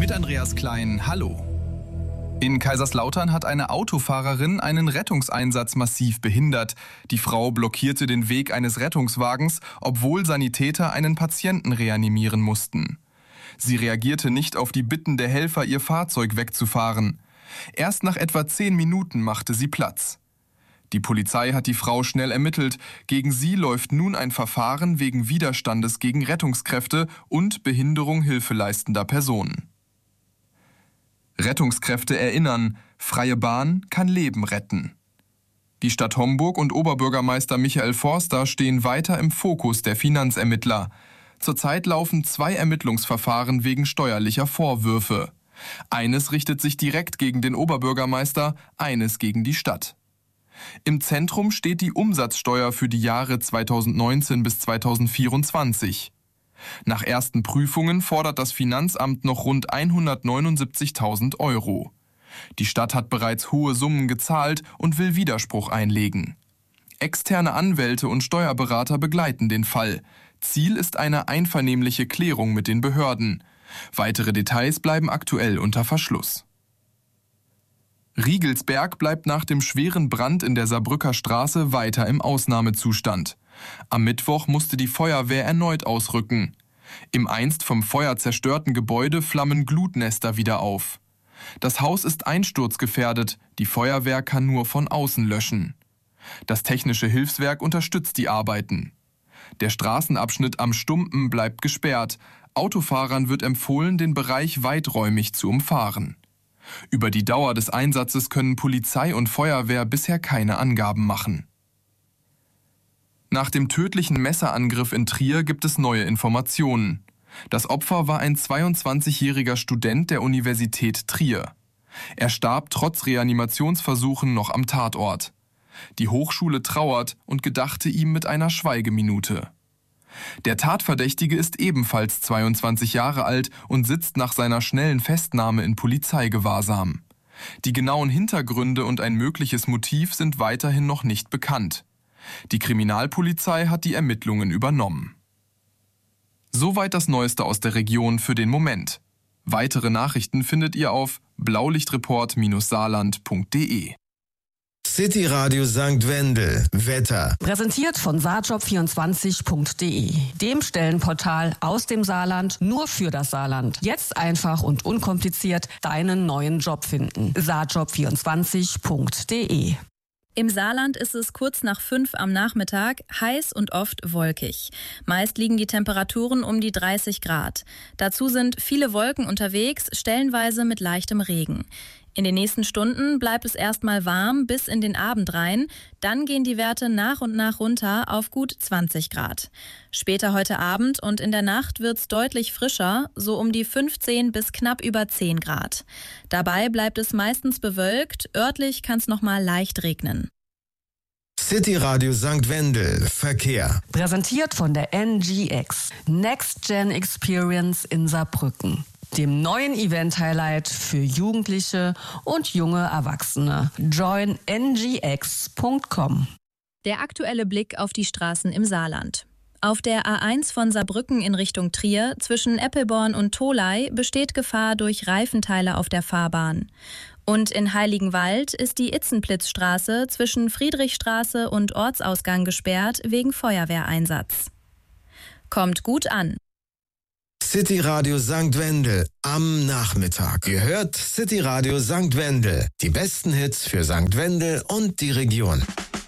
Mit Andreas Klein, hallo. In Kaiserslautern hat eine Autofahrerin einen Rettungseinsatz massiv behindert. Die Frau blockierte den Weg eines Rettungswagens, obwohl Sanitäter einen Patienten reanimieren mussten. Sie reagierte nicht auf die Bitten der Helfer, ihr Fahrzeug wegzufahren. Erst nach etwa 10 Minuten machte sie Platz. Die Polizei hat die Frau schnell ermittelt. Gegen sie läuft nun ein Verfahren wegen Widerstandes gegen Rettungskräfte und Behinderung hilfeleistender Personen. Rettungskräfte erinnern, freie Bahn kann Leben retten. Die Stadt Homburg und Oberbürgermeister Michael Forster stehen weiter im Fokus der Finanzermittler. Zurzeit laufen 2 Ermittlungsverfahren wegen steuerlicher Vorwürfe. Eines richtet sich direkt gegen den Oberbürgermeister, eines gegen die Stadt. Im Zentrum steht die Umsatzsteuer für die Jahre 2019 bis 2024. Nach ersten Prüfungen fordert das Finanzamt noch rund 179.000 €. Die Stadt hat bereits hohe Summen gezahlt und will Widerspruch einlegen. Externe Anwälte und Steuerberater begleiten den Fall. Ziel ist eine einvernehmliche Klärung mit den Behörden. Weitere Details bleiben aktuell unter Verschluss. Riegelsberg bleibt nach dem schweren Brand in der Saarbrücker Straße weiter im Ausnahmezustand. Am Mittwoch musste die Feuerwehr erneut ausrücken. Im einst vom Feuer zerstörten Gebäude flammen Glutnester wieder auf. Das Haus ist einsturzgefährdet, die Feuerwehr kann nur von außen löschen. Das Technische Hilfswerk unterstützt die Arbeiten. Der Straßenabschnitt am Stumpen bleibt gesperrt. Autofahrern wird empfohlen, den Bereich weiträumig zu umfahren. Über die Dauer des Einsatzes können Polizei und Feuerwehr bisher keine Angaben machen. Nach dem tödlichen Messerangriff in Trier gibt es neue Informationen. Das Opfer war ein 22-jähriger Student der Universität Trier. Er starb trotz Reanimationsversuchen noch am Tatort. Die Hochschule trauert und gedachte ihm mit einer Schweigeminute. Der Tatverdächtige ist ebenfalls 22 Jahre alt und sitzt nach seiner schnellen Festnahme in Polizeigewahrsam. Die genauen Hintergründe und ein mögliches Motiv sind weiterhin noch nicht bekannt. Die Kriminalpolizei hat die Ermittlungen übernommen. Soweit das Neueste aus der Region für den Moment. Weitere Nachrichten findet ihr auf blaulichtreport-saarland.de. City Radio St. Wendel. Wetter. Präsentiert von saarjob24.de, dem Stellenportal aus dem Saarland nur für das Saarland. Jetzt einfach und unkompliziert deinen neuen Job finden. saarjob24.de. Im Saarland ist es kurz nach 5 am Nachmittag, heiß und oft wolkig. Meist liegen die Temperaturen um die 30 Grad. Dazu sind viele Wolken unterwegs, stellenweise mit leichtem Regen. In den nächsten Stunden bleibt es erstmal warm bis in den Abend rein. Dann gehen die Werte nach und nach runter auf gut 20 Grad. Später heute Abend und in der Nacht wird es deutlich frischer, so um die 15 bis knapp über 10 Grad. Dabei bleibt es meistens bewölkt, örtlich kann es nochmal leicht regnen. City Radio St. Wendel. Verkehr. Präsentiert von der NGX, Next Gen Experience in Saarbrücken, dem neuen Event-Highlight für Jugendliche und junge Erwachsene. Join ngx.com. Der aktuelle Blick auf die Straßen im Saarland. Auf der A1 von Saarbrücken in Richtung Trier zwischen Eppelborn und Tholey besteht Gefahr durch Reifenteile auf der Fahrbahn. Und in Heiligenwald ist die Itzenplitzstraße zwischen Friedrichstraße und Ortsausgang gesperrt wegen Feuerwehreinsatz. Kommt gut an. City Radio St. Wendel am Nachmittag. Ihr hört City Radio St. Wendel. Die besten Hits für St. Wendel und die Region.